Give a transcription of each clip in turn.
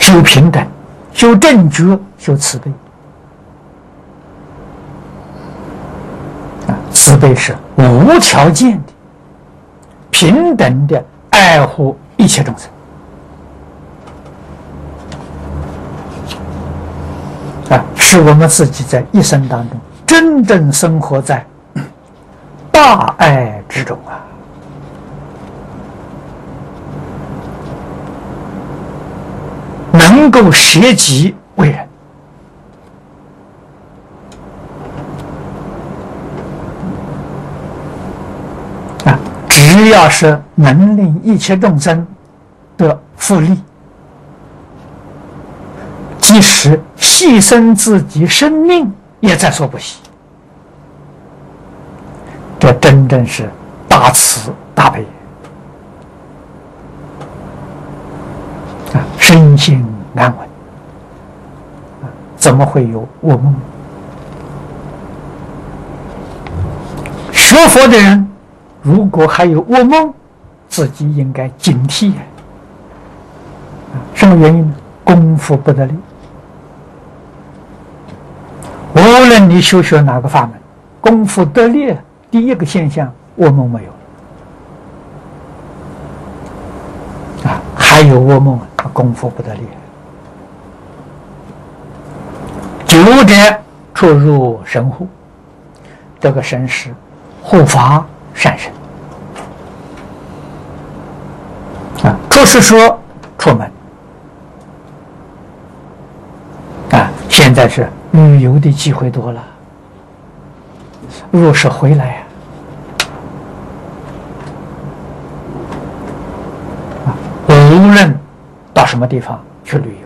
修平等，修正觉，修慈悲。慈悲是无条件的、平等的爱护一切众生。是我们自己在一生当中真正生活在大爱之中啊！能够舍己为人。只要是能令一切众生得福利，即使牺牲自己生命也在所不惜。这真正是大慈大悲身心安稳，怎么会有噩梦？学佛的人如果还有噩梦，自己应该警惕。什么原因呢？功夫不得力。无论你修学哪个法门，功夫得力，第一个现象噩梦没有还有噩梦，功夫不得力。久者出入神护，这个神是护法善神出是说出门现在是旅游的机会多了，若是回来无论到什么地方去旅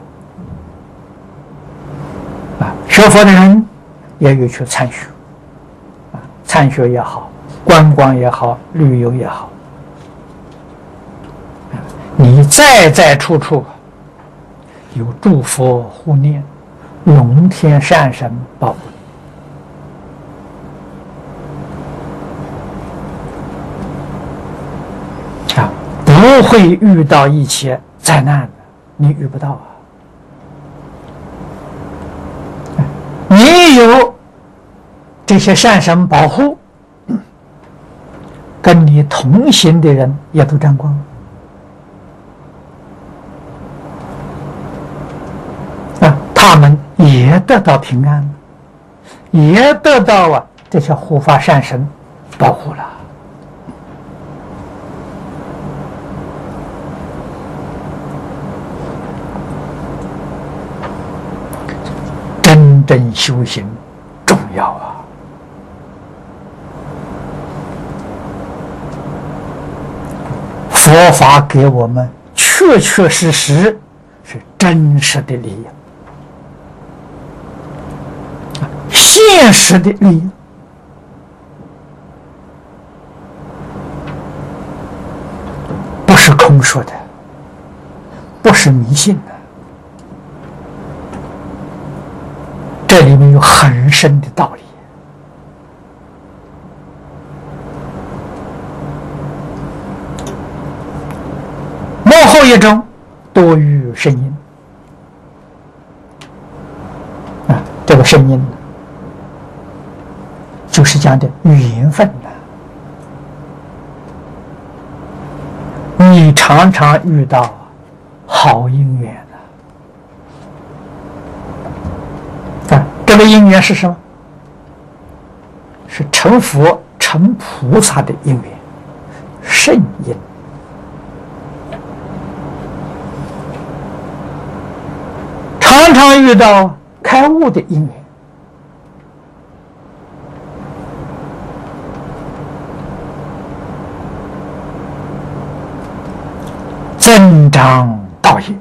游学佛的人也有去参学参学也好，观光也好，旅游也好，你在处处有诸佛护念，龙天善神保护你不会遇到一切灾难的，你遇不到你有这些善神保护，跟你同行的人也都沾光他们也得到平安，也得到这些护法善神保护了。真正修行重要佛法给我们确确实实是真实的利益，现实的利益，不是空说的，不是迷信的，这里面有很深的道理。幕后一种多于声音这个声音就是讲的缘分你常常遇到好姻缘这个姻缘是什么？是成佛成菩萨的姻缘，圣姻。常常遇到开悟的因缘，增长道业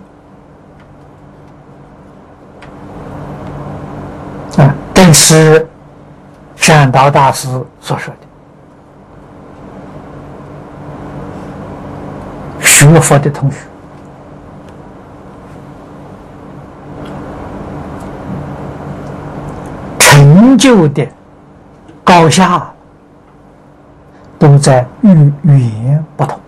正是善导大师所说的，学佛的同学成就的高下都在语言不同